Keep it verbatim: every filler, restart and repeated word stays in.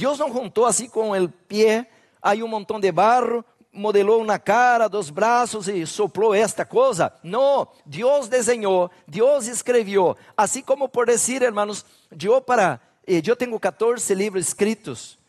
Deus não juntou assim com o pé, aí um montão de barro, modelou uma cara, dos braços e soplou esta coisa. Não, Deus desenhou, Deus escreveu. Assim como por dizer, hermanos, eu para, eu tenho catorze livros escritos.